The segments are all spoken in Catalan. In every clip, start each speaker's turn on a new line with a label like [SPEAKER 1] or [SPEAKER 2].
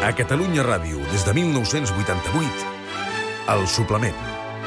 [SPEAKER 1] A Catalunya Ràdio, des de 1988, El Suplement.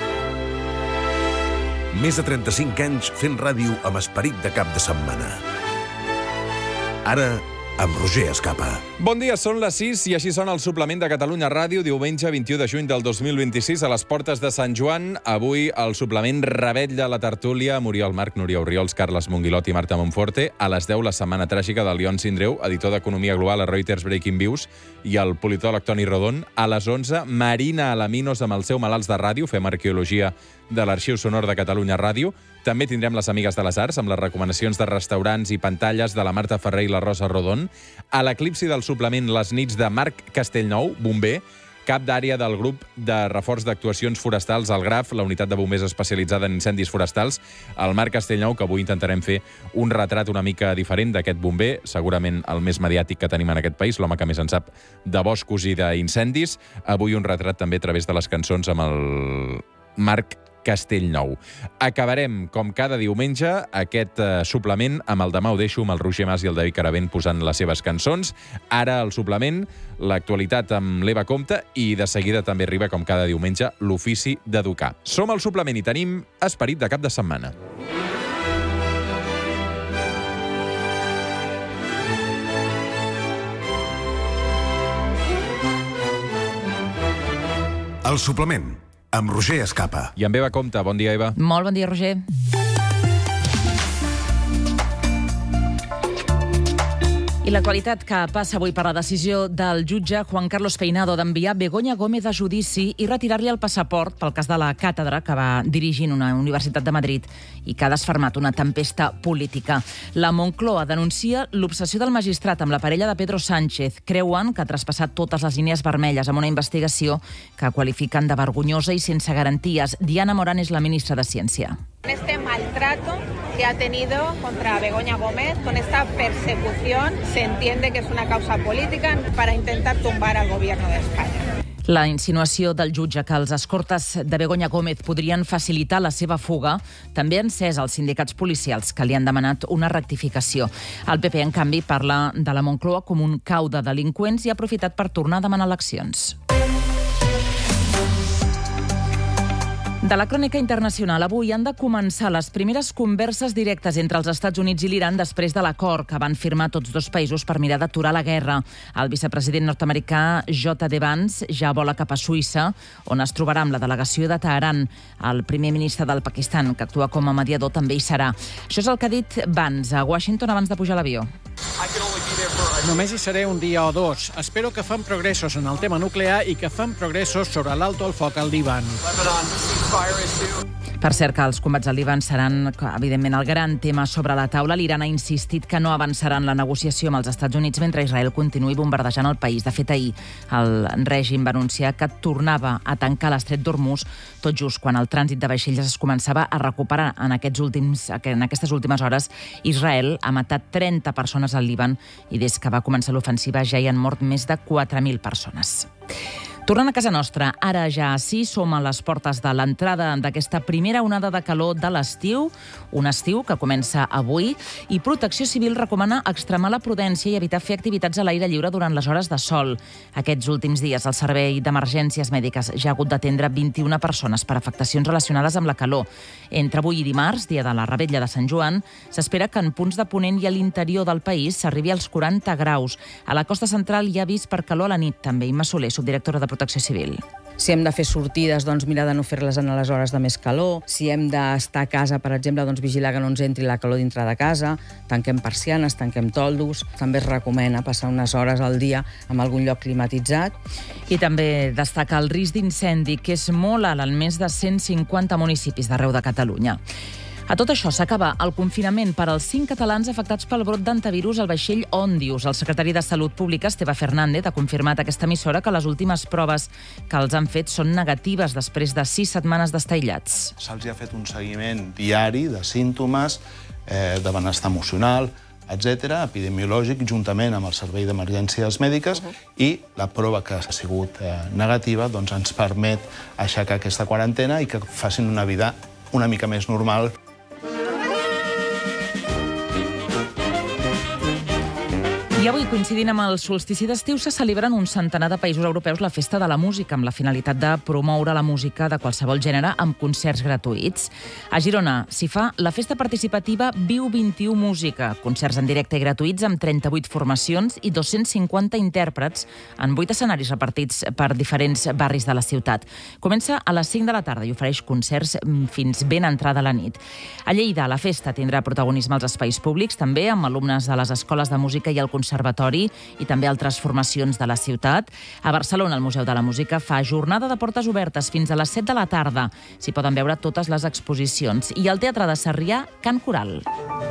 [SPEAKER 1] Més de 35 anys fent ràdio amb esperit de cap de setmana. Ara, amb Roger Escapa.
[SPEAKER 2] Bon dia, són les 6 i així sona el Suplement de Catalunya Ràdio, diumenge 21 de juny del 2026, a les portes de Sant Joan. Avui el Suplement rebetlla la tertúlia amb Oriol Marc, Núria Orriols, Carles Monguilot i Marta Monforte. A les 10, la setmana tràgica de Leon Sindreu, editor d'Economia Global a Reuters Breaking Views, i el politòleg Toni Rodon. A les 11, Marina Alaminos amb el seu Malalts de Ràdio. Fem arqueologia de l'Arxiu Sonor de Catalunya Ràdio. També tindrem les Amigues de les Arts, amb les recomanacions de restaurants i pantalles de la Marta Ferrer i la Rosa Rodon. A l'eclipsi del Suplement, les nits de Marc Castellnou, bomber, cap d'àrea del grup de reforç d'actuacions forestals, el GRAF, la unitat de bombers especialitzada en incendis forestals. El Marc Castellnou, que avui intentarem fer un retrat una mica diferent d'aquest bomber, segurament el més mediàtic que tenim en aquest país, l'home que més en sap de boscos i d'incendis. Avui un retrat també a través de les cançons amb el Marc Castellnou. Acabarem, com cada diumenge, aquest suplement amb el Demà ho deixo, amb el Roger Mas i el David Caravent posant les seves cançons. Ara el suplement, l'actualitat amb l'Eva Compte i de seguida també arriba, com cada diumenge, l'ofici d'educar. Som al suplement i tenim esperit de cap de setmana.
[SPEAKER 1] El Suplement, amb Roger Escapa.
[SPEAKER 2] I amb Eva Compte. Bon dia, Eva.
[SPEAKER 3] Molt bon dia, Roger. I l'actualitat que passa avui per la decisió del jutge Juan Carlos Peinado d'enviar Begoña Gómez a judici i retirar-li el passaport pel cas de la càtedra que va dirigir en una universitat de Madrid i que ha desfermat una tempesta política. La Moncloa denuncia l'obsessió del magistrat amb la parella de Pedro Sánchez. Creuen que ha traspassat totes les línies vermelles amb una investigació que qualifiquen de vergonyosa i sense garanties. Diana Morán és la ministra de Ciència.
[SPEAKER 4] Este maltrato que ha tenido contra Begoña Gómez, con esta persecución, se entiende que es una causa política para intentar tumbar al gobierno de España.
[SPEAKER 3] La insinuació del jutge que els escortes de Begoña Gómez podrien facilitar la seva fuga també ha encès els sindicats policials que li han demanat una rectificació. El PP, en canvi, parla de la Moncloa com un cau de delinqüents i ha aprofitat per tornar a demanar eleccions. De la crònica internacional, avui han de començar les primeres converses directes entre els Estats Units i l'Iran després de l'acord que van firmar tots dos països per mirar d'aturar la guerra. El vicepresident nord-americà J.D. Vance ja vola cap a Suïssa, on es trobarà amb la delegació de Teheran. El primer ministre del Pakistan, que actua com a mediador, també hi serà. Això és el que ha dit Vance a Washington abans de pujar a l'avió.
[SPEAKER 5] Només hi seré un dia o dos. Espero que fem progressos en el tema nuclear i que fem progressos sobre l'alto al foc al Líban.
[SPEAKER 3] Per cert, que els combats al Líban seran, evidentment, el gran tema sobre la taula. L'Iran ha insistit que no avançarà en la negociació amb els Estats Units mentre Israel continuï bombardejant el país. De fet, ahir el règim va anunciar que tornava a tancar l'estret d'Hormuz tot just quan el trànsit de vaixells es començava a recuperar. En aquestes últimes hores, Israel ha matat 30 persones al Líban i des que va començar l'ofensiva ja hi han mort més de 4.000 persones. Tornant a casa nostra, ara ja sí, som a les portes de l'entrada d'aquesta primera onada de calor de l'estiu, un estiu que comença avui, i Protecció Civil recomana extremar la prudència i evitar fer activitats a l'aire lliure durant les hores de sol. Aquests últims dies, el Servei d'Emergències Mèdiques ja ha hagut d'atendre 21 persones per afectacions relacionades amb la calor. Entre avui i dimarts, dia de la Revetlla de Sant Joan, s'espera que en punts de Ponent i a l'interior del país s'arribi als 40 graus. A la costa central hi ha vist per calor a la nit, també. Imma Soler, subdirectora de Protecció Civil.
[SPEAKER 6] Si hem de fer sortides, doncs mirar de no fer-les en les hores de més calor. Si hem d'estar a casa, per exemple, doncs vigilar que no ens entri la calor dintre de casa. Tanquem persianes, tanquem toldos. També es recomana passar unes hores al dia en algun lloc climatitzat.
[SPEAKER 3] I també destaca el risc d'incendi, que és molt alt en més de 150 municipis d'arreu de Catalunya. A tot això s'acaba el confinament per als 5 catalans afectats pel brot d'antivirus al vaixell Òndius. El secretari de Salut Pública, Esteve Fernández, ha confirmat a aquesta emissora que les últimes proves que els han fet són negatives després de 6 setmanes d'estar aïllats.
[SPEAKER 7] Se'ls ha fet un seguiment diari de símptomes, de benestar emocional, etc., epidemiològic, juntament amb el Servei d'Emergències Mèdiques, i la prova que ha sigut negativa doncs ens permet aixecar aquesta quarantena i que facin una vida una mica més normal.
[SPEAKER 3] I avui, coincidint amb el solstici d'estiu, se celebren un centenar de països europeus la Festa de la Música, amb la finalitat de promoure la música de qualsevol gènere amb concerts gratuïts. A Girona s'hi fa la festa participativa Viu 21 Música, concerts en directe i gratuïts amb 38 formacions i 250 intèrprets en 8 escenaris repartits per diferents barris de la ciutat. Comença a les 5 de la tarda i ofereix concerts fins ben entrada la nit. A Lleida, la festa tindrà protagonisme als espais públics, també amb alumnes de les escoles de música i el Conservatori i també altres formacions de la ciutat. A Barcelona, el Museu de la Música fa jornada de portes obertes fins a les 7 de la tarda. S'hi poden veure totes les exposicions. I al Teatre de Sarrià, Cant Coral.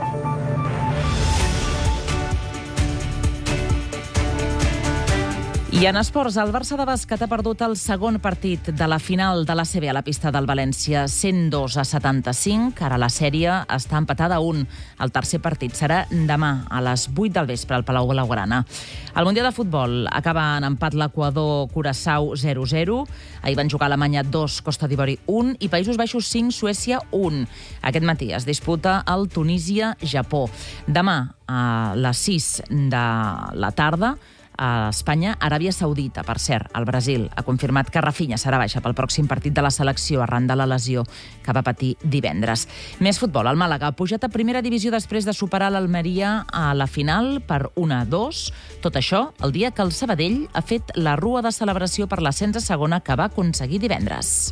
[SPEAKER 3] I en esports, el Barça de bàsquet ha perdut el segon partit de la final de l'ACB a la pista del València, 102-75. Ara la sèrie està empatada a 1. El tercer partit serà demà a les 8 del vespre al Palau Blaugrana. Al Mundial de Futbol acaba en empat l'Equador-Curaçao 0-0. Ahir van jugar Alemanya 2, Costa d'Ivori 1 i Països Baixos 5, Suècia 1. Aquest matí es disputa el Tunísia-Japó. Demà a les 6 de la tarda a Espanya, Aràbia Saudita. Per cert, el Brasil ha confirmat que Rafinha serà baixa pel pròxim partit de la selecció arran de la lesió que va patir divendres. Més futbol. El Màlaga ha pujat a primera divisió després de superar l'Almeria a la final per 1-2. Tot això el dia que el Sabadell ha fet la rua de celebració per l'ascens a segona que va aconseguir divendres.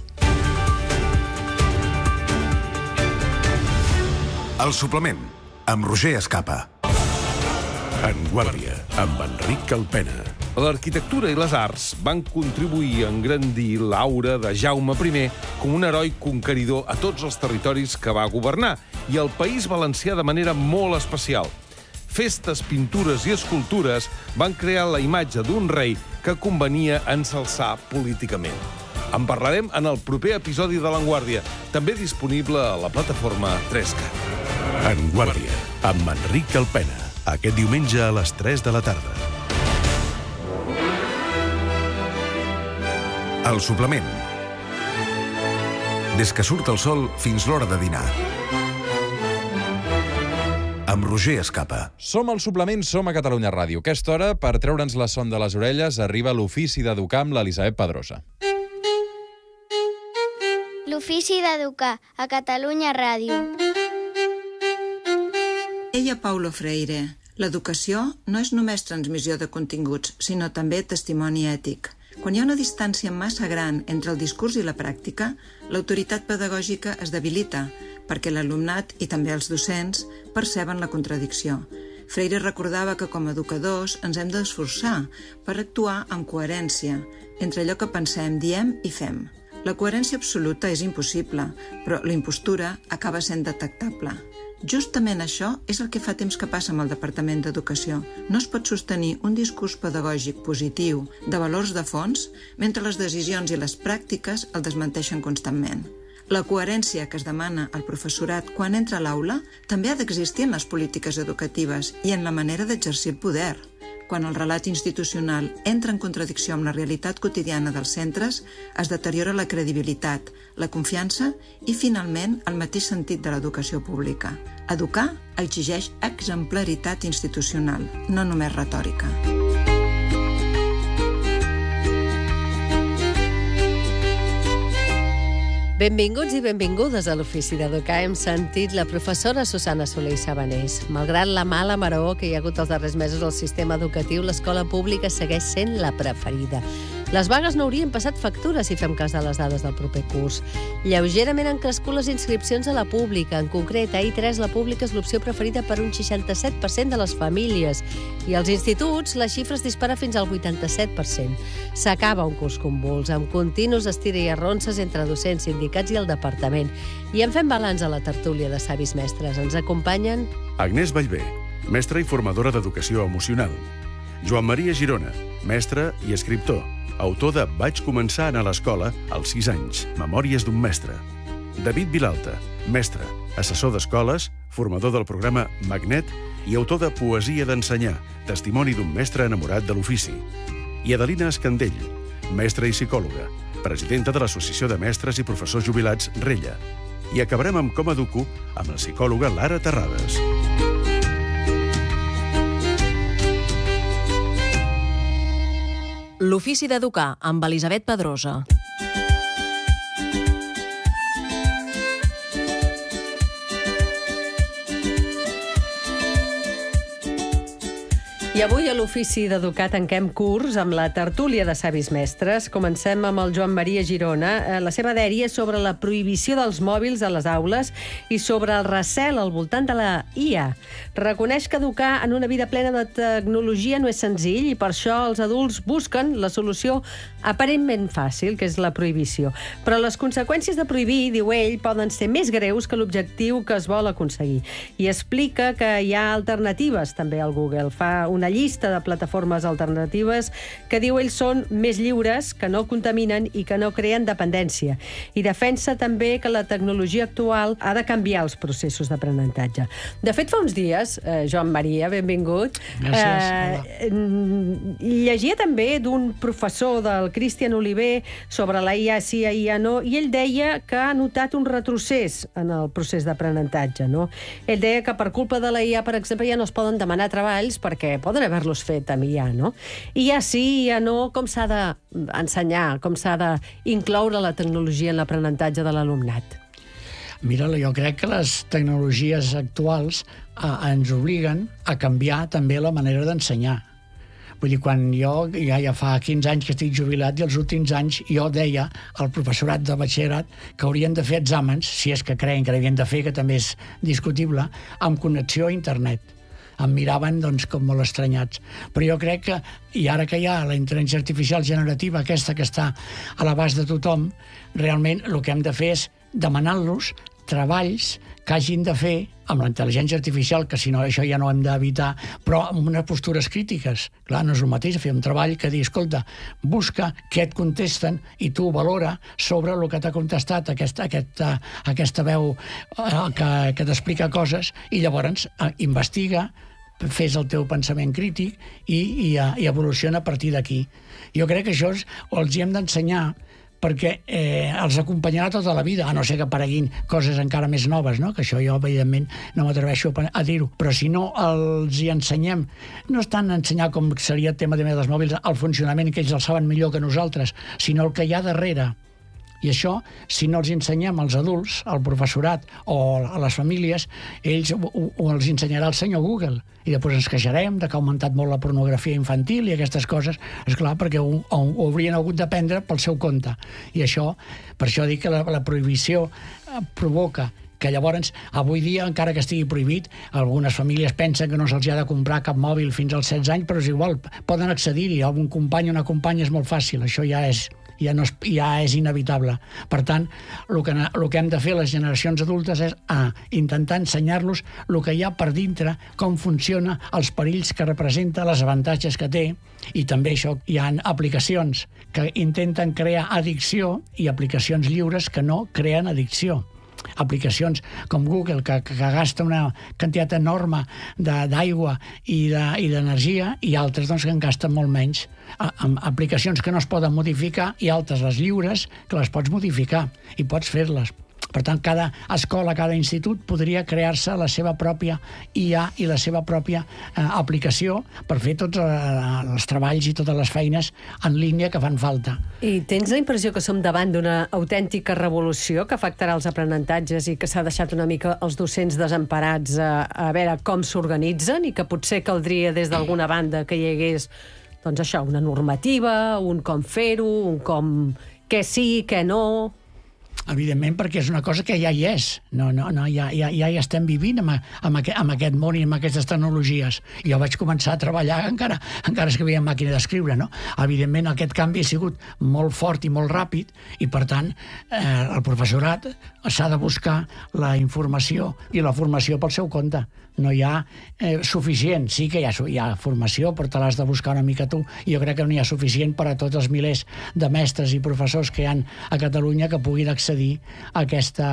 [SPEAKER 1] El suplement, amb Roger Escapa. En Guàrdia, amb Enric Calpena.
[SPEAKER 8] L'arquitectura i les arts van contribuir a engrandir l'aura de Jaume I com un heroi conqueridor a tots els territoris que va governar i al País Valencià de manera molt especial. Festes, pintures i escultures van crear la imatge d'un rei que convenia ensalçar políticament. En parlarem en el proper episodi de l'Enguàrdia, també disponible a la plataforma Tresca.
[SPEAKER 1] En Guàrdia, amb Enric Calpena. Aquest diumenge a les 3 de la tarda. El suplement. Des que surt el sol fins l'hora de dinar. Amb Roger Escapa.
[SPEAKER 2] Som al suplement, som a Catalunya Ràdio. Aquesta hora, per treure'ns la son de les orelles, arriba l'ofici d'educar amb l'Elisabet Pedrosa.
[SPEAKER 9] L'ofici d'educar a Catalunya Ràdio.
[SPEAKER 10] Deia Paulo Freire, l'educació no és només transmissió de continguts, sinó també testimoni ètic. Quan hi ha una distància massa gran entre el discurs i la pràctica, l'autoritat pedagògica es debilita, perquè l'alumnat i també els docents perceben la contradicció. Freire recordava que com a educadors ens hem d'esforçar per actuar amb coherència entre allò que pensem, diem i fem. La coherència absoluta és impossible, però la impostura acaba sent detectable. Justament això és el que fa temps que passa amb el Departament d'Educació. No es pot sostenir un discurs pedagògic positiu de valors de fons mentre les decisions i les pràctiques el desmenteixen constantment. La coherència que es demana al professorat quan entra a l'aula també ha d'existir en les polítiques educatives i en la manera d'exercir el poder. Quan el relat institucional entra en contradicció amb la realitat quotidiana dels centres, es deteriora la credibilitat, la confiança i, finalment, el mateix sentit de l'educació pública. Educar exigeix exemplaritat institucional, no només retòrica.
[SPEAKER 11] Benvinguts i benvingudes a l'Ofici d'Educar. Hem sentit la professora Susana Soler i Sabanés. Malgrat la mala maror que hi ha hagut els darrers mesos al sistema educatiu, l'escola pública segueix sent la preferida. Les vagues no haurien passat factura si fem cas de les dades del proper curs. Lleugerament han crescut les inscripcions a la pública. En concret, a I3 la pública és l'opció preferida per un 67% de les famílies. I als instituts la xifra es dispara fins al 87%. S'acaba un curs convuls, amb continus estira i arronses entre docents, sindicats i el departament. I en fem balanç a la tertúlia de savis mestres. Ens acompanyen
[SPEAKER 12] Agnès Vallvé, mestra i formadora d'educació emocional. Joan Maria Girona, mestre i escriptor. Autor de Vaig començar a anar a l'escola als 6 anys, Memòries d'un mestre. David Vilalta, mestre, assessor d'escoles, formador del programa Magnet i autor de Poesia d'ensenyar, testimoni d'un mestre enamorat de l'ofici. I Adelina Escandell, mestra i psicòloga, presidenta de l'Associació de Mestres i Professors Jubilats Rella. I acabarem amb Com Educo amb la psicòloga Lara Terrades.
[SPEAKER 13] L'Ofici d'Educar, amb Elisabet Pedrosa.
[SPEAKER 11] I avui a l'Ofici d'Educar tanquem curs amb la tertúlia de savis mestres. Comencem amb el Joan Maria Girona. La seva dèria és sobre la prohibició dels mòbils a les aules i sobre el recel al voltant de la IA. Reconeix que educar en una vida plena de tecnologia no és senzill i per això els adults busquen la solució aparentment fàcil, que és la prohibició. Però les conseqüències de prohibir, diu ell, poden ser més greus que l'objectiu que es vol aconseguir. I explica que hi ha alternatives també al Google. Fa una llista de plataformes alternatives que, diu ell, són més lliures, que no contaminen i que no creen dependència. I defensa també que la tecnologia actual ha de canviar els processos d'aprenentatge. De fet, fa uns dies, Joan Maria, benvingut.
[SPEAKER 5] Gràcies.
[SPEAKER 11] Llegia també d'un professor del Cristian Oliver sobre la IA sí, IA no, i ell deia que ha notat un retrocés en el procés d'aprenentatge, no? Ell deia que per culpa de la IA, per exemple, ja no es poden demanar treballs perquè poden haver-los fet amb IA, no? IA sí, IA no, com s'ha d'ensenyar, com s'ha d'incloure la tecnologia en l'aprenentatge de l'alumnat?
[SPEAKER 5] Mira, jo crec que les tecnologies actuals ens obliguen a canviar també la manera d'ensenyar. Vull dir, quan jo ja fa 15 anys que estic jubilat i els últims anys jo deia al professorat de batxillerat que haurien de fer exàmens, si és que creien que l'havien de fer, que també és discutible, amb connexió a internet. Em miraven doncs, com molt estranyats. Però jo crec que, i ara que hi ha la intel·ligència artificial generativa, aquesta que està a l'abast de tothom, realment el que hem de fer és demanar-los treballs que hagin de fer amb la intel·ligència artificial, que si no això ja no hem d'evitar, però amb unes postures crítiques. Clar, no és el mateix fer un treball que dir, escolta, busca què et contesten i tu valora sobre el que t'ha contestat aquesta veu que t'explica coses i llavors investiga, fes el teu pensament crític i evoluciona a partir d'aquí. Jo crec que això els hi hem d'ensenyar perquè els acompanyarà tota la vida, a no ser que apareguin coses encara més noves, no? Que això jo, evidentment, no m'atreveixo a dir-ho. Però si no els hi ensenyem, no és tant ensenyar com seria el tema dels mòbils, el funcionament, que ells el saben millor que nosaltres, sinó el que hi ha darrere. I això, si no els ensenyem als adults, al professorat o a les famílies, ells ho els ensenyarà el senyor Google. I després ens queixarem que ha augmentat molt la pornografia infantil i aquestes coses, esclar, perquè ho haurien hagut d'aprendre pel seu compte. I això, per això dic que la prohibició provoca que llavors, avui dia, encara que estigui prohibit, algunes famílies pensen que no se'ls ha de comprar cap mòbil fins als 16 anys, però és igual, poden accedir-hi. Un company o una companya és molt fàcil, això ja és inevitable. Per tant, el que hem de fer les generacions adultes és intentar ensenyar-los el que hi ha per dintre, com funciona, els perills que representa, els avantatges que té, i també això, hi ha aplicacions que intenten crear addicció i aplicacions lliures que no creen addicció. Aplicacions com Google, que gasta una quantitat enorme d'aigua i d'energia, i altres que en gasten molt menys. Aplicacions que no es poden modificar i altres, les lliures, que les pots modificar i pots fer-les. Per tant, cada escola, cada institut podria crear-se la seva pròpia IA i la seva pròpia aplicació per fer tots els treballs i totes les feines en línia que fan falta.
[SPEAKER 11] I tens la impressió que som davant d'una autèntica revolució que afectarà els aprenentatges i que s'ha deixat una mica els docents desemparats a veure com s'organitzen i que potser caldria des d'alguna banda que hi hagués doncs això, una normativa, un com fer-ho, un com què sí, què no...
[SPEAKER 5] Evidentment, perquè és una cosa que ja hi és. Ja hi estem vivint amb aquest món i amb aquestes tecnologies. Jo vaig començar a treballar, encara escrivia en màquina d'escriure, no? Evidentment, aquest canvi ha sigut molt fort i molt ràpid i, per tant, el professorat s'ha de buscar la informació i la formació pel seu compte. No hi ha suficient. Sí que hi ha formació, però te l'has de buscar una mica tu. Jo crec que no hi ha suficient per a tots els milers de mestres i professors que hi ha a Catalunya que puguin accedir a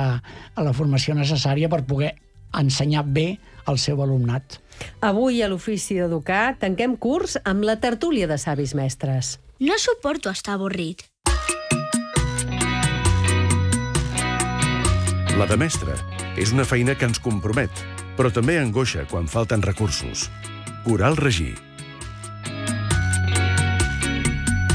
[SPEAKER 5] la formació necessària per poder ensenyar bé al seu alumnat.
[SPEAKER 11] Avui a l'Ofici d'Educar tanquem curs amb la tertúlia de savis mestres.
[SPEAKER 9] No suporto estar avorrit.
[SPEAKER 12] La de mestre és una feina que ens compromet, però també angoixa quan falten recursos. Coral Regí.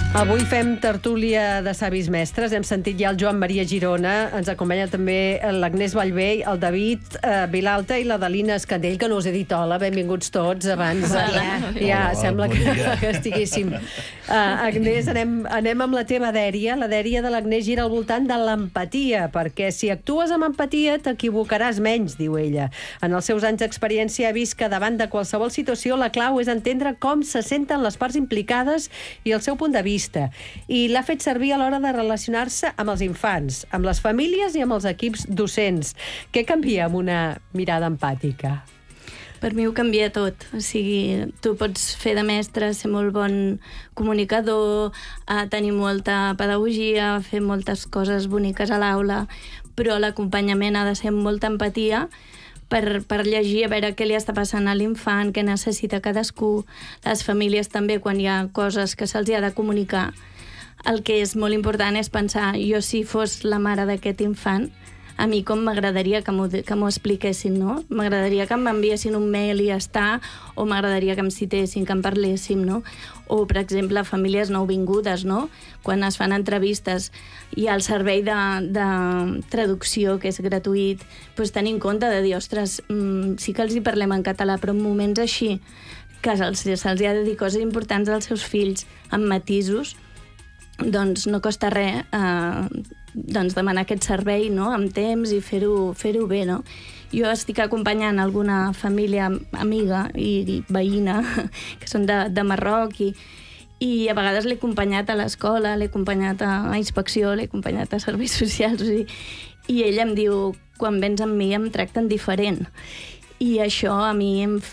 [SPEAKER 11] Avui fem tertúlia de savis mestres. Hem sentit ja el Joan Maria Girona, ens acompanya també l'Agnès Vallvé, el David Vilalta i l'Adelina Escandell, que no us he dit hola, benvinguts tots abans. Ja sembla que estiguéssim. Agnès, anem amb la teva dèria. La dèria de l'Agnès gira al voltant de l'empatia, perquè si actues amb empatia t'equivocaràs menys, diu ella. En els seus anys d'experiència ha vist que davant de qualsevol situació la clau és entendre com se senten les parts implicades i el seu punt de vista. I l'ha fet servir a l'hora de relacionar-se amb els infants, amb les famílies i amb els equips docents. Què canvia amb una mirada empàtica?
[SPEAKER 14] Per mi ho canvia tot. O sigui, tu pots fer de mestre, ser molt bon comunicador, tenir molta pedagogia, fer moltes coses boniques a l'aula, però l'acompanyament ha de ser amb molta empatia per llegir, a veure què li està passant a l'infant, què necessita cadascú, les famílies també, quan hi ha coses que se'ls ha de comunicar. El que és molt important és pensar, jo si fos la mare d'aquest infant, a mi com m'agradaria que m'ho expliquessin, no? M'agradaria que m'enviessin un mail i ja està, o m'agradaria que em citessin, que em parléssim, no? O, per exemple, famílies nouvingudes, no? Quan es fan entrevistes hi ha el servei de traducció, que és gratuït, doncs tenir en compte de dir, ostres, sí que els hi parlem en català, però en moments així, que se'ls ha de dir coses importants als seus fills, amb matisos, doncs no costa res demanar aquest servei, no?, amb temps i fer-ho bé, no? Jo estic acompanyant alguna família amiga i veïna que són de Marroc i a vegades l'he acompanyat a l'escola, l'he acompanyat a inspecció, l'he acompanyat a serveis socials, i ella em diu, quan vens amb mi em tracten diferent. I això a mi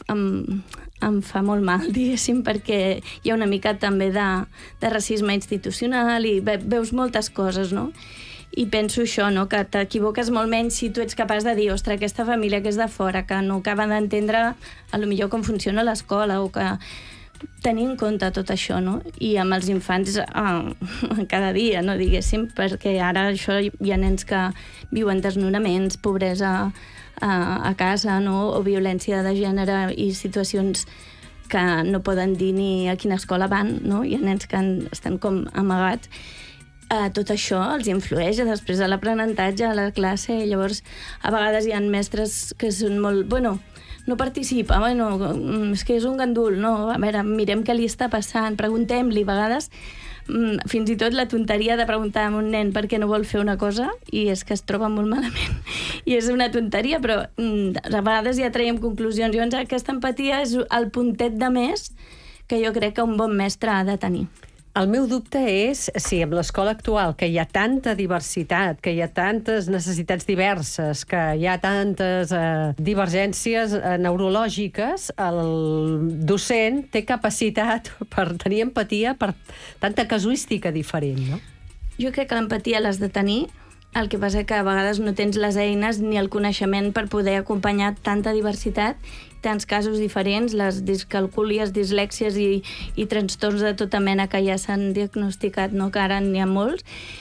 [SPEAKER 14] em fa molt mal, diguéssim, perquè hi ha una mica també de racisme institucional i veus moltes coses, no? I penso això, no?, que t'equivoques molt menys si tu ets capaç de dir, ostres, aquesta família que és de fora, que no acaba d'entendre potser com funciona l'escola, o que tenir en compte tot això, no? I amb els infants cada dia, no, diguéssim, perquè ara això hi ha nens que viuen desnonaments, pobresa a casa, no?, o violència de gènere i situacions que no poden dir ni a quina escola van, no? Hi ha nens que estan com amagats. Tot això els influeix després de l'aprenentatge a la classe, i llavors a vegades hi ha mestres que són molt, no participa, és que és un gandul, no, a veure, mirem què li està passant, preguntem-li, a vegades fins i tot la tonteria de preguntar a un nen per què no vol fer una cosa i és que es troba molt malament i és una tonteria, però a vegades ja traiem conclusions. Llavors aquesta empatia és el puntet de més que jo crec que un bon mestre ha de tenir.
[SPEAKER 11] El meu dubte és si amb l'escola actual, que hi ha tanta diversitat, que hi ha tantes necessitats diverses, que hi ha tantes divergències neurològiques, el docent té capacitat per tenir empatia per tanta casuística diferent, no?
[SPEAKER 14] Jo crec que l'empatia l'has de tenir. El que passa que a vegades no tens les eines ni el coneixement per poder acompanyar tanta diversitat, tants casos diferents, les discalcúlies, dislèxies i trastorns de tota mena que ja s'han diagnosticat, no?, que ara n'hi ha molts.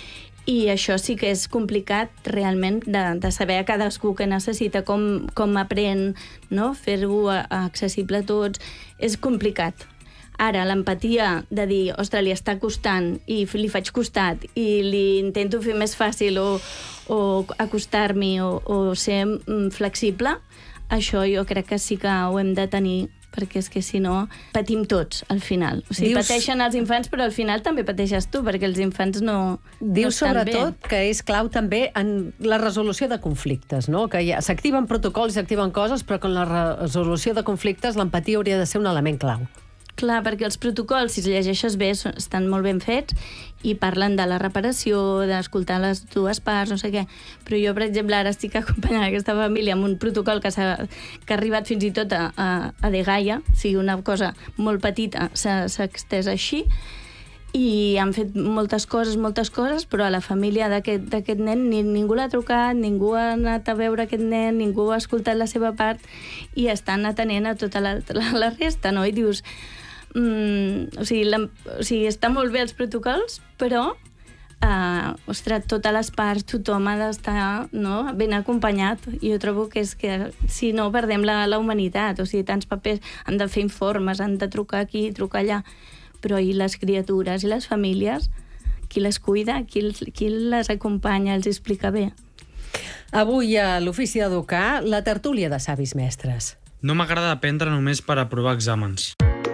[SPEAKER 14] I això sí que és complicat realment de saber a cadascú què necessita, com aprèn, no?, fer-ho accessible a tots. És complicat. Ara, l'empatia de dir, ostres, li està costant i li faig costat i li intento fer més fàcil o acostar-m'hi o ser flexible, això jo crec que sí que ho hem de tenir, perquè és que si no patim tots al final. O sigui, pateixen els infants, però al final també pateixes tu, perquè els infants no estan bé.
[SPEAKER 11] Dius sobretot que és clau també en la resolució de conflictes, no? Que s'activen protocols, s'activen coses, però que en la resolució de conflictes l'empatia hauria de ser un element clau.
[SPEAKER 14] Clar, perquè els protocols, si els llegeixes bé, estan molt ben fets i parlen de la reparació, d'escoltar les dues parts, no sé què. Però jo, per exemple, ara estic acompanyant aquesta família amb un protocol que ha arribat fins i tot a Degaia, o sigui, una cosa molt petita s'ha extès així, i han fet moltes coses, però a la família d'aquest nen ningú l'ha trucat, ningú ha anat a veure aquest nen, ningú ha escoltat la seva part i estan atenent a tota la resta, no? I dius, o sigui, estan molt bé els protocols, però ostres, totes les parts, tothom ha d'estar, no?, ben acompanyat. I jo trobo que és que si no perdem la humanitat, o sigui, tants papers, han de fer informes, han de trucar aquí, trucar allà, però i les criatures i les famílies? Qui les cuida? Qui les acompanya? Els explica bé?
[SPEAKER 11] Avui a l'Ofici d'Educar, la tertúlia de savis mestres.
[SPEAKER 15] No m'agrada aprendre només per aprovar exàmens.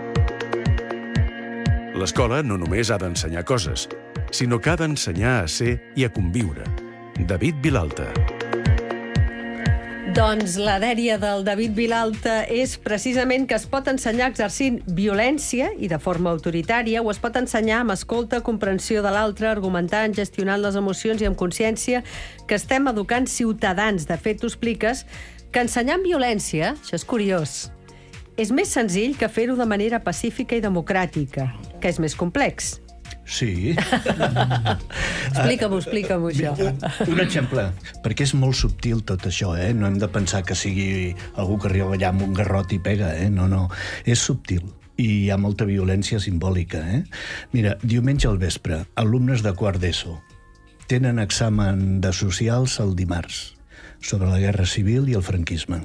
[SPEAKER 12] L'escola no només ha d'ensenyar coses, sinó que ha d'ensenyar a ser i a conviure. David Vilalta.
[SPEAKER 11] Doncs la dèria del David Vilalta és precisament que es pot ensenyar exercint violència i de forma autoritària, o es pot ensenyar amb escolta, comprensió de l'altre, argumentant, gestionant les emocions i amb consciència que estem educant ciutadans. De fet, tu expliques que ensenyar amb violència, això és curiós, és més senzill que fer-ho de manera pacífica i democràtica, que és més complex.
[SPEAKER 16] Sí.
[SPEAKER 11] Explica-m'ho, això.
[SPEAKER 16] Un exemple, perquè és molt subtil tot això, no hem de pensar que sigui algú que arriba allà amb un garrot i pega, no, és subtil i hi ha molta violència simbòlica. Mira, diumenge al vespre, alumnes de quart d'ESO tenen examen de socials el dimarts sobre la guerra civil i el franquisme.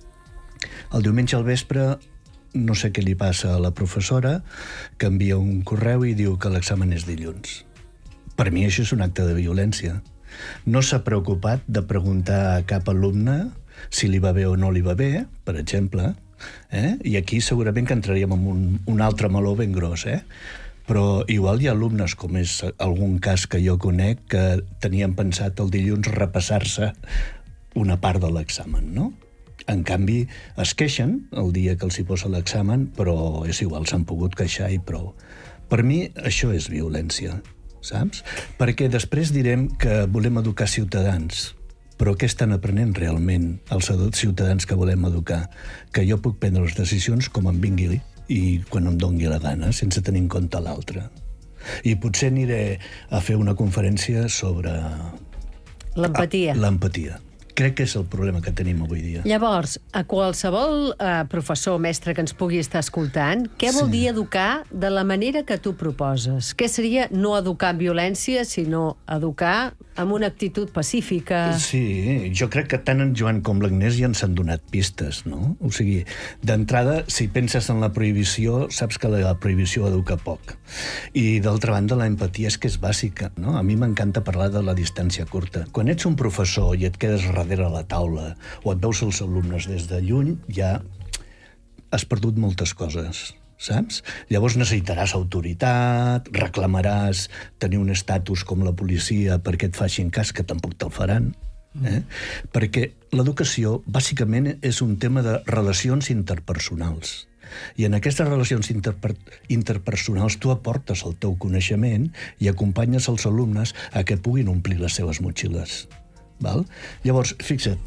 [SPEAKER 16] El diumenge al vespre no sé què li passa a la professora, que envia un correu i diu que l'examen és dilluns. Per mi això és un acte de violència. No s'ha preocupat de preguntar a cap alumne si li va bé o no li va bé, per exemple. I aquí segurament que entraríem en un altre meló ben gros. Però igual hi ha alumnes, com és algun cas que jo conec, que tenien pensat el dilluns repassar-se una part de l'examen, no? En canvi, es queixen el dia que els hi posa l'examen, però és igual, s'han pogut queixar i prou. Per mi, això és violència, saps? Perquè després direm que volem educar ciutadans, però què estan aprenent realment els ciutadans que volem educar? Que jo puc prendre les decisions com em vingui i quan em doni la gana, sense tenir en compte l'altre. I potser aniré a fer una conferència sobre...
[SPEAKER 11] L'empatia.
[SPEAKER 16] L'empatia. Crec que és el problema que tenim avui dia.
[SPEAKER 11] Llavors, a qualsevol professor o mestre que ens pugui estar escoltant, què vol dir educar de la manera que tu proposes? Què seria no educar amb violència, sinó educar amb una actitud pacífica?
[SPEAKER 16] Sí, jo crec que tant en Joan com l'Agnès ja ens han donat pistes, no? O sigui, d'entrada, si penses en la prohibició, saps que la prohibició educa poc. I, d'altra banda, la empatia és que és bàsica, no? A mi m'encanta parlar de la distància curta. Quan ets un professor i et quedes darrere la taula o et veus els alumnes des de lluny, ja has perdut moltes coses, saps? Llavors necessitaràs autoritat, reclamaràs tenir un estatus com la policia perquè et facin cas, que tampoc te'l faran. Perquè l'educació, bàsicament, és un tema de relacions interpersonals. I en aquestes relacions interpersonals tu aportes el teu coneixement i acompanyes els alumnes a que puguin omplir les seves motxilles. Val? Llavors, fixa't,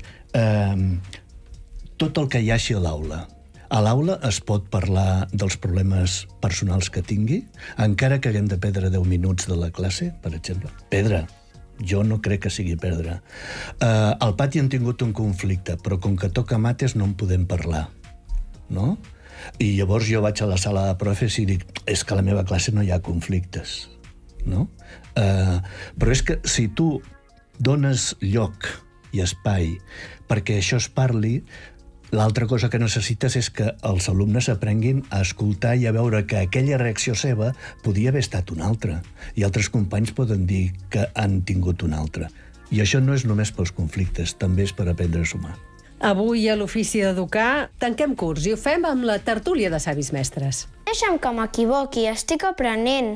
[SPEAKER 16] tot el que hi hagi a l'aula. A l'aula es pot parlar dels problemes personals que tingui, encara que haguem de perdre 10 minuts de la classe, per exemple. Perdre. Jo no crec que sigui perdre. Al pati hem tingut un conflicte, però com que toca mates no en podem parlar. No? I llavors jo vaig a la sala de profes i dic, és que a la meva classe no hi ha conflictes. No? Però és que si tu dones lloc i espai perquè això es parli, l'altra cosa que necessites és que els alumnes aprenguin a escoltar i a veure que aquella reacció seva podia haver estat una altra, i altres companys poden dir que han tingut una altra. I això no és només pels conflictes, també és per aprendre a sumar.
[SPEAKER 11] Avui a l'Ofici d'Educar tanquem curs i ho fem amb la tertúlia de savis mestres.
[SPEAKER 9] Deixa'm que m'equivoqui, estic aprenent.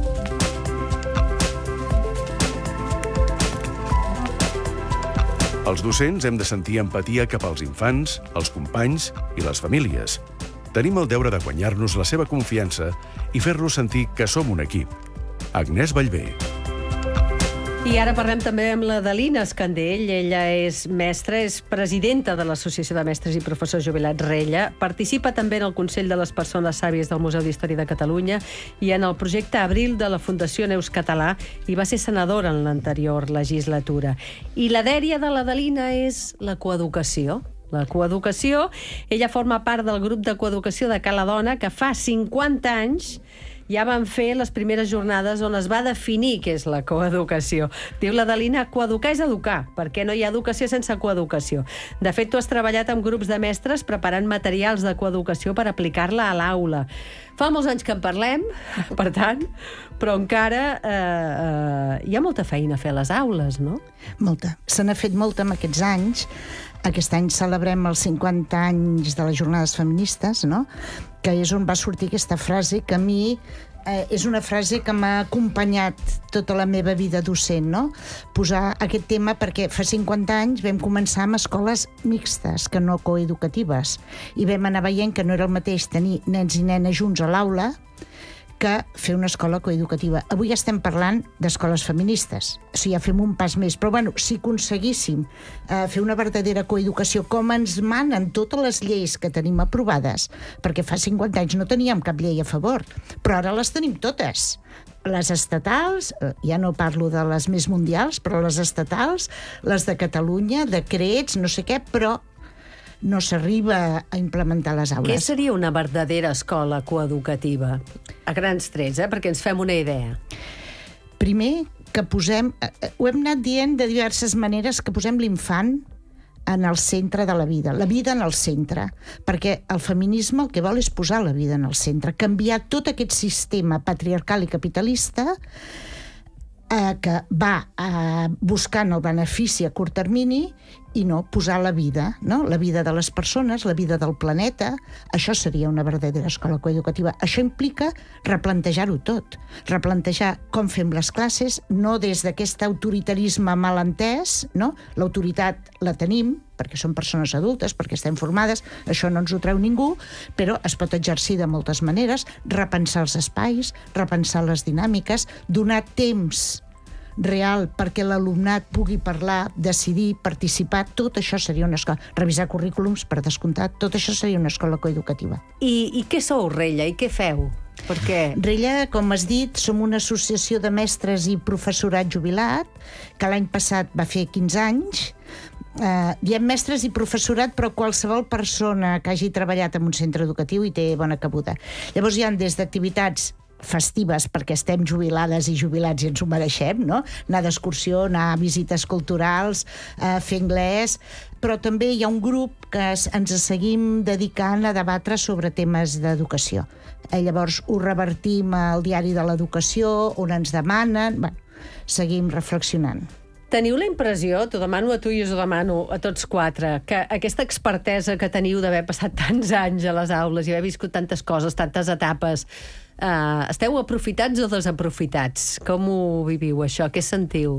[SPEAKER 12] Els docents hem de sentir empatia cap als infants, els companys i les famílies. Tenim el deure de guanyar-nos la seva confiança i fer-los sentir que som un equip. Agnès Vallvé.
[SPEAKER 11] I ara parlem també amb la Dalina Escandell. Ella és mestra, és presidenta de l'Associació de Mestres i Professors Jubilats Rella. Participa també en el Consell de les Persones Sàvies del Museu d'Història de Catalunya i en el projecte Abril de la Fundació Neus Català, i va ser senadora en l'anterior legislatura. I la dèria de la Dalina és la coeducació. La coeducació, ella forma part del grup de coeducació de Cala Dona, que fa 50 anys ja van fer les primeres jornades on es va definir què és la coeducació. Diu l'Adelina, coeducar és educar, perquè no hi ha educació sense coeducació. De fet, tu has treballat amb grups de mestres preparant materials de coeducació per aplicar-la a l'aula. Fa molts anys que en parlem, per tant, però encara hi ha molta feina a fer a les aules, no?
[SPEAKER 17] Molta. Se n'ha fet molta en aquests anys. Aquest any celebrem els 50 anys de les jornades feministes, no? Que és on va sortir aquesta frase que a mi és una frase que m'ha acompanyat tota la meva vida docent, no? Posar aquest tema perquè fa 50 anys vam començar amb escoles mixtes, que no coeducatives, i vam anar veient que no era el mateix tenir nens i nenes junts a l'aula que fer una escola coeducativa. Avui estem parlant d'escoles feministes. O sigui, ja fem un pas més. Però, bueno, si aconseguíssim fer una verdadera coeducació com ens manen totes les lleis que tenim aprovades, perquè fa 50 anys no teníem cap llei a favor, però ara les tenim totes. Les estatals, ja no parlo de les més mundials, però les estatals, les de Catalunya, decrets, no sé què, però no s'arriba a implementar les aules.
[SPEAKER 11] Què seria una verdadera escola coeducativa? A grans trets, perquè ens fem una idea.
[SPEAKER 17] Primer, que posem... Ho hem anat dient de diverses maneres, que posem l'infant en el centre de la vida en el centre, perquè el feminisme el que vol és posar la vida en el centre, canviar tot aquest sistema patriarcal i capitalista que va buscant el benefici a curt termini i no posar la vida, no? La vida de les persones, la vida del planeta. Això seria una verdadera escola coeducativa. Això implica replantejar-ho tot, replantejar com fem les classes, no des d'aquest autoritarisme malentès, no? L'autoritat la tenim, perquè som persones adultes, perquè estem formades, això no ens ho treu ningú, però es pot exercir de moltes maneres, repensar els espais, repensar les dinàmiques, donar temps real perquè l'alumnat pugui parlar, decidir, participar, tot això seria una escola. Revisar currículums, per descomptat, tot això seria una escola coeducativa.
[SPEAKER 11] I què sou, Rella? I què feu? Perquè...
[SPEAKER 17] Rella, com has dit, som una associació de mestres i professorat jubilat, que l'any passat va fer 15 anys. Diem mestres i professorat, però qualsevol persona que hagi treballat en un centre educatiu hi té bona cabuda. Llavors hi ha des d'activitats festives, perquè estem jubilades i jubilats i ens ho mereixem, no? Anar d'excursió, anar a visites culturals, fer anglès, però també hi ha un grup que ens seguim dedicant a debatre sobre temes d'educació. Llavors ho revertim al diari de l'educació, on ens demanen... Bé, seguim reflexionant.
[SPEAKER 11] Teniu la impressió, t'ho demano a tu i us ho demano a tots quatre, que aquesta expertesa que teniu d'haver passat tants anys a les aules i haver viscut tantes coses, tantes etapes, esteu aprofitats o desaprofitats? Com ho viviu, això? Què sentiu?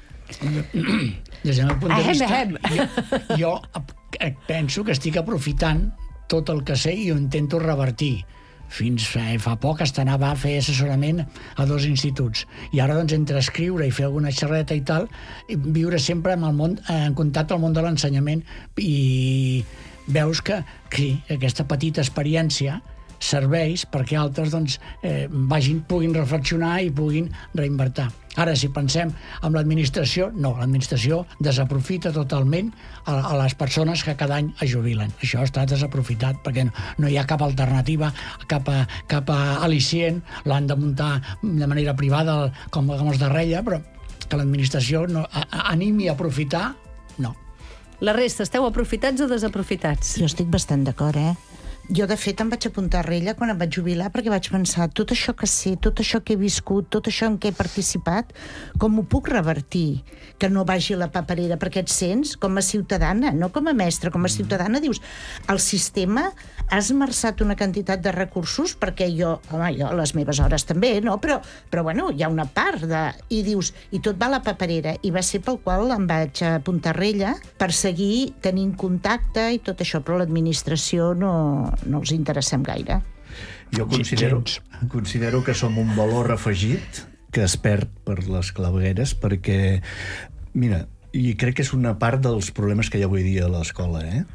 [SPEAKER 5] Des del meu punt de vista, jo penso que estic aprofitant tot el que sé i ho intento revertir. Fins fa poc anava a fer assessorament a 2 instituts. I ara, doncs, entre escriure i fer alguna xerreta i tal, viure sempre en el món, en contacte al món de l'ensenyament, i veus que aquesta petita experiència serveix perquè altres doncs, puguin reflexionar i puguin reinvertir. Ara, si pensem en l'administració, no, l'administració desaprofita totalment a les persones que cada any es jubilen. Això està desaprofitat perquè no hi ha cap alternativa, cap al·licient, l'han de muntar de manera privada com els de Rella, però que l'administració animi a aprofitar, no.
[SPEAKER 11] La resta, esteu aprofitats o desaprofitats?
[SPEAKER 17] Jo estic bastant d'acord, Jo, de fet, em vaig apuntar a Rella quan em vaig jubilar perquè vaig pensar, tot això que sé, tot això que he viscut, tot això en què he participat, com ho puc revertir? Que no vagi a la paperera, perquè et sents com a ciutadana, no com a mestra, com a ciutadana, dius, el sistema ha esmerçat una quantitat de recursos perquè jo a les meves hores també, no? Però bueno, hi ha una part i dius, i tot va a la paperera, i va ser pel qual em vaig apuntar a Rella per seguir tenint contacte i tot això, però l'administració no els interessem gaire.
[SPEAKER 16] Jo considero que som un valor afegit que es perd per les clavegueres perquè, mira, i crec que és una part dels problemes que hi ha avui dia a l'escola,